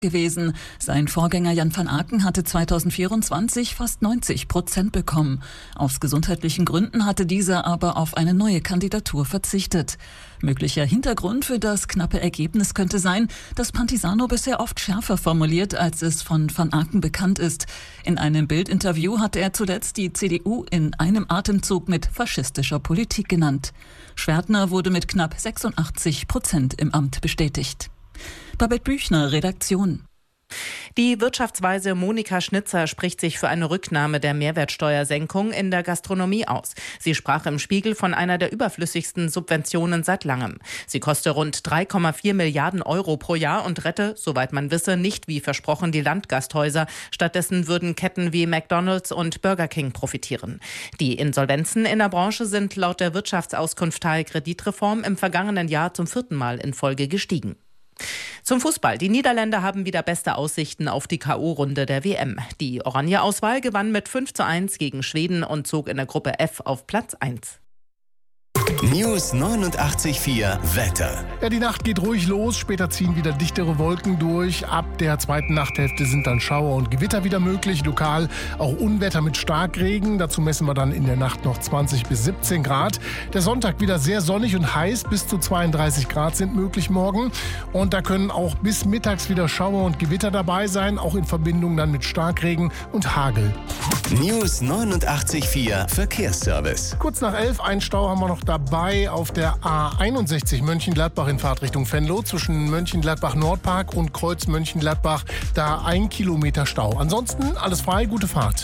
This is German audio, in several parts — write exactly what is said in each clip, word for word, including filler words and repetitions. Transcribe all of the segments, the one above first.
gewesen. Sein Vorgänger Jan van Aken hatte zweitausendvierundzwanzig fast neunzig Prozent bekommen. Aus gesundheitlichen Gründen hatte dieser aber auf eine neue Kandidatur verzichtet. Möglicher Hintergrund für das knappe Ergebnis könnte sein, dass Pantisano bisher oft schärfer formuliert, als es von van Aken bekannt ist. In einem Bild-Interview hatte er zuletzt die C D U in einem Atemzug mit faschistischer Politik genannt. Schwertner wurde mit knapp sechsundachtzig Prozent im Amt bestätigt. Babette Büchner, Redaktion. Die Wirtschaftsweise Monika Schnitzer spricht sich für eine Rücknahme der Mehrwertsteuersenkung in der Gastronomie aus. Sie sprach im Spiegel von einer der überflüssigsten Subventionen seit langem. Sie koste rund drei Komma vier Milliarden Euro pro Jahr und rette, soweit man wisse, nicht wie versprochen die Landgasthäuser. Stattdessen würden Ketten wie McDonald's und Burger King profitieren. Die Insolvenzen in der Branche sind laut der Wirtschaftsauskunft Teil Kreditreform im vergangenen Jahr zum vierten Mal in Folge gestiegen. Zum Fußball. Die Niederländer haben wieder beste Aussichten auf die K O-Runde der W M. Die Oranje-Auswahl gewann mit fünf zu eins gegen Schweden und zog in der Gruppe F auf Platz eins. News neunundachtzig Komma vier Wetter. Ja, die Nacht geht ruhig los, später ziehen wieder dichtere Wolken durch. Ab der zweiten Nachthälfte sind dann Schauer und Gewitter wieder möglich, lokal auch Unwetter mit Starkregen. Dazu messen wir dann in der Nacht noch zwanzig bis siebzehn Grad. Der Sonntag wieder sehr sonnig und heiß, bis zu zweiunddreißig Grad sind möglich morgen. Und da können auch bis mittags wieder Schauer und Gewitter dabei sein, auch in Verbindung dann mit Starkregen und Hagel. News neunundachtzig Komma vier Verkehrsservice. Kurz nach elf, einen Stau haben wir noch dabei auf der A einundsechzig Mönchengladbach in Fahrtrichtung Venlo zwischen Mönchengladbach-Nordpark und Kreuz Mönchengladbach. Da ein Kilometer Stau. Ansonsten alles frei, gute Fahrt.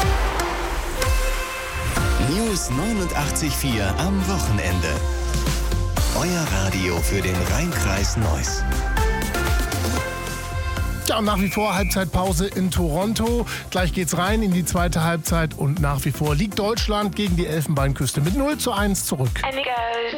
News neunundachtzig Komma vier am Wochenende. Euer Radio für den Rhein-Kreis Neuss. Ja, und nach wie vor Halbzeitpause in Toronto. Gleich geht's rein in die zweite Halbzeit und nach wie vor liegt Deutschland gegen die Elfenbeinküste mit null zu eins zurück.